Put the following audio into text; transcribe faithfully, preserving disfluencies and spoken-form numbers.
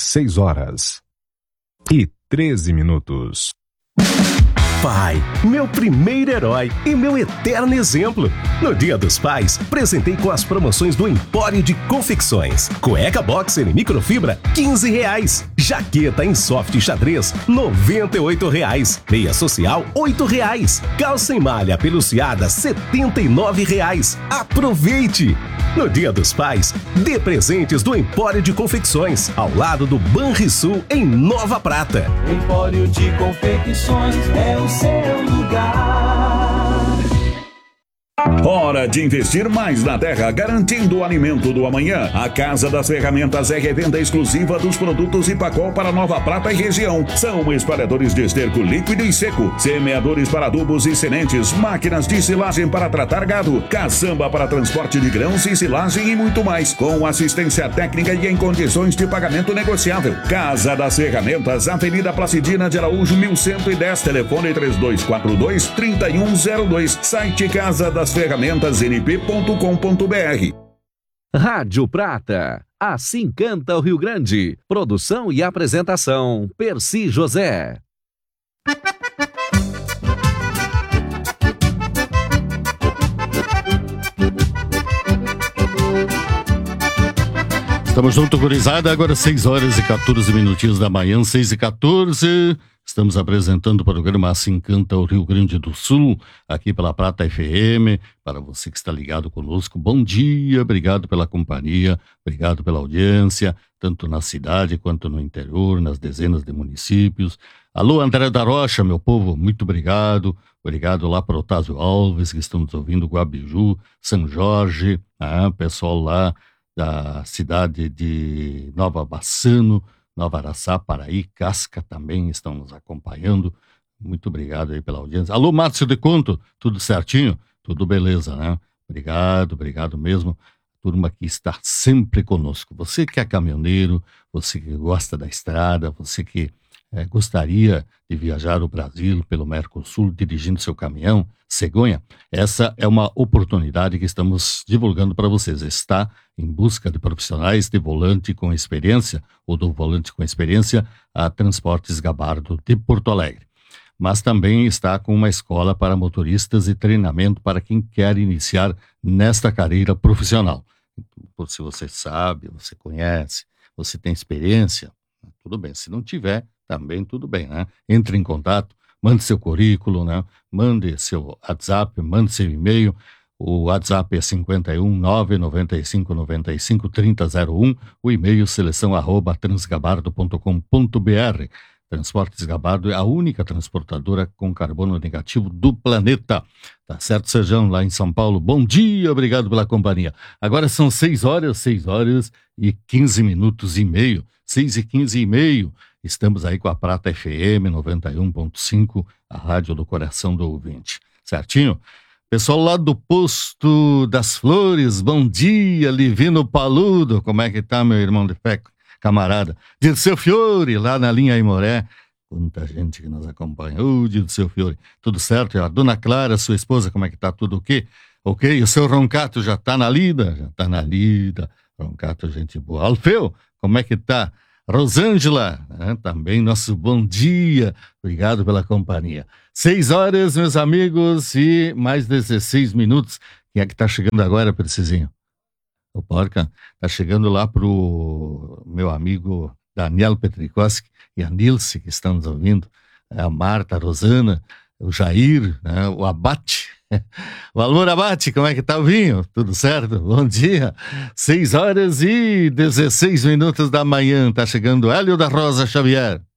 seis horas e treze minutos. Pai, meu primeiro herói e meu eterno exemplo. No Dia dos Pais, presentei com as promoções do Empório de Confecções. Cueca boxer em microfibra, quinze reais. Jaqueta em soft xadrez, noventa e oito reais. Meia social, oito reais. Calça em malha peluciada, setenta e nove reais. Aproveite! No Dia dos Pais, dê presentes do Empório de Confecções, ao lado do Banrisul, em Nova Prata. Empório de Confecções é o seu lugar. Hora de investir mais na terra, garantindo o alimento do amanhã. A Casa das Ferramentas é revenda exclusiva dos produtos Ipacol para Nova Prata e região. São espalhadores de esterco líquido e seco, semeadores para adubos e sementes, máquinas de silagem para tratar gado, caçamba para transporte de grãos e silagem e muito mais, com assistência técnica e em condições de pagamento negociável. Casa das Ferramentas, Avenida Placidina de Araújo, mil cento e dez, telefone três dois quatro dois, três um zero dois, site casa das ferramentas n p ponto com ponto b r. Rádio Prata, assim canta o Rio Grande. Produção e apresentação, Percy José. Estamos junto, gurizada, agora seis horas e quatorze minutinhos da manhã, seis e quatorze. Estamos apresentando o programa Assim Canta o Rio Grande do Sul, aqui pela Prata F M. Para você que está ligado conosco, bom dia, obrigado pela companhia, obrigado pela audiência, tanto na cidade quanto no interior, nas dezenas de municípios. Alô, André da Rocha, meu povo, muito obrigado. Obrigado lá para Otávio Alves, que estamos ouvindo, Guabiju, São Jorge, ah, pessoal lá da cidade de Nova Bassano, Nova Araçá, Paraí, Casca também estão nos acompanhando. Muito obrigado aí pela audiência. Alô, Márcio de Conto, tudo certinho? Tudo beleza, né? Obrigado, obrigado mesmo. Turma que está sempre conosco. Você que é caminhoneiro, você que gosta da estrada, você que é, gostaria de viajar o Brasil pelo Mercosul dirigindo seu caminhão, cegonha, essa é uma oportunidade que estamos divulgando para vocês. Está em busca de profissionais de volante com experiência, ou do volante com experiência, a Transportes Gabardo de Porto Alegre. Mas também está com uma escola para motoristas e treinamento para quem quer iniciar nesta carreira profissional. Se você sabe, você conhece, você tem experiência, tudo bem. Se não tiver, também tudo bem, né? Entre em contato, mande seu currículo, né? Mande seu WhatsApp, mande seu e-mail. O WhatsApp é cinco um nove nove cinco nove cinco três zero zero um, o e-mail seleção arroba transgabardo ponto com ponto b r. Transportes Gabardo é a única transportadora com carbono negativo do planeta. Tá certo, Sejão, lá em São Paulo. Bom dia, obrigado pela companhia. Agora são seis horas, seis horas e quinze minutos e meio. seis e quinze e meio. Estamos aí com a Prata F M noventa e um ponto cinco, a rádio do coração do ouvinte. Certinho? Pessoal lá do Posto das Flores, bom dia, Livino Paludo. Como é que tá, meu irmão de fé, camarada? Dirceu Fiore, lá na linha Aimoré. Quanta gente que nos acompanha. Ô, Dirceu Fiore, tudo certo? A dona Clara, sua esposa, como é que tá? Tudo o quê? Ok? O seu Roncato já tá na lida? Já tá na lida. Roncato, gente boa. Alfeu, como é que tá? Rosângela, né? Também nosso bom dia. Obrigado pela companhia. Seis horas, meus amigos, e mais dezesseis minutos. Quem é que tá chegando agora, Precisinho? O Porca tá chegando lá pro meu amigo Daniel Petrikoski e a Nilce, que estão nos ouvindo, a Marta, a Rosana, o Jair, né? O Abate. O Almor Abate, como é que tá o vinho? Tudo certo? Bom dia. Seis horas e dezesseis minutos da manhã. Tá chegando Hélio da Rosa Xavier.